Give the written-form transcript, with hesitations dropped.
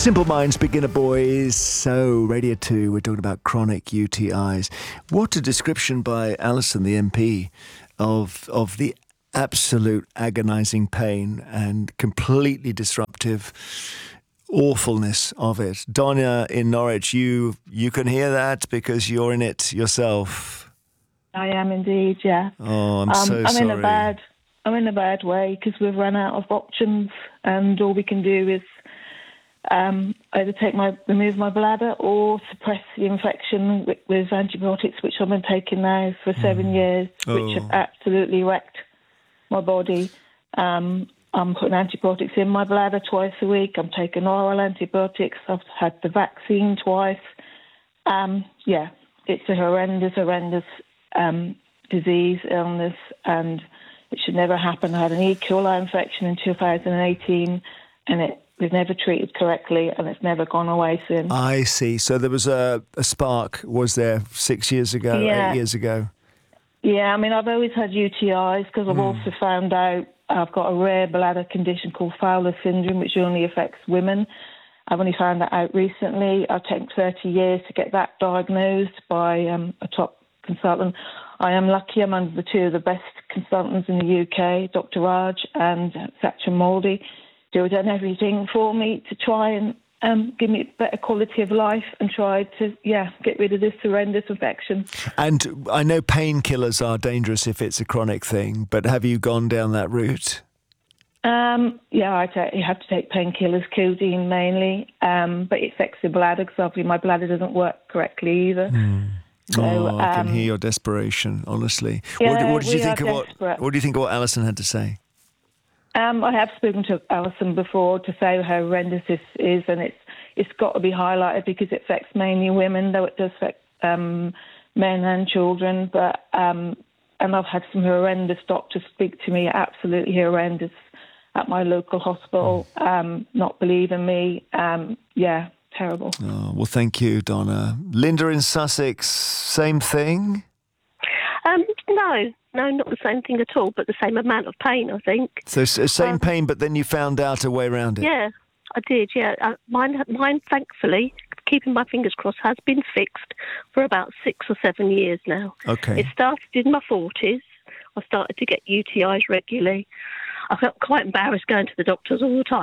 Simple Minds, Beginner Boys. So, Radio 2, we're talking about chronic UTIs. What a description by Alison, the MP, of the absolute agonising pain and completely disruptive awfulness of it. Donna in Norwich, you can hear that because you're in it yourself. I am indeed, yeah. Oh, I'm so sorry. I'm in a bad way because we've run out of options, and all we can do is either remove my bladder or suppress the infection with antibiotics, which I've been taking now for 7 years, which have absolutely wrecked my body. I'm putting antibiotics in my bladder twice a week. I'm taking oral antibiotics. I've had the vaccine twice. It's a horrendous disease, illness, and it should never happen. I had an E. coli infection in 2018, and we've never treated correctly, and it's never gone away since. I see. So there was a spark, was there, 6 years ago, 8 years ago? Yeah, I mean, I've always had UTIs because I've also found out I've got a rare bladder condition called Fowler syndrome, which only affects women. I've only found that out recently. I've taken 30 years to get that diagnosed by a top consultant. I am lucky. I'm under the two of the best consultants in the UK, Dr. Raj and Satcham Moldy, who have done everything for me to try and give me a better quality of life and try to, get rid of this horrendous infection. And I know painkillers are dangerous if it's a chronic thing, but have you gone down that route? You have to take painkillers, codeine mainly, but it affects the bladder because obviously my bladder doesn't work correctly either. So, I can hear your desperation, honestly. Yeah, what did you think of what Alison had to say? I have spoken to Alison before to say how horrendous this is, and it's got to be highlighted because it affects mainly women, though it does affect men and children. But and I've had some horrendous doctors speak to me, absolutely horrendous, at my local hospital, not believing me. Terrible. Oh, well, thank you, Donna. Linda in Sussex, same thing? No, not the same thing at all, but the same amount of pain, I think. So same pain, but then you found out a way around it? Yeah, I did, yeah. Mine, thankfully, keeping my fingers crossed, has been fixed for about 6 or 7 years now. Okay. It started in my 40s. I started to get UTIs regularly. I felt quite embarrassed going to the doctors all the time.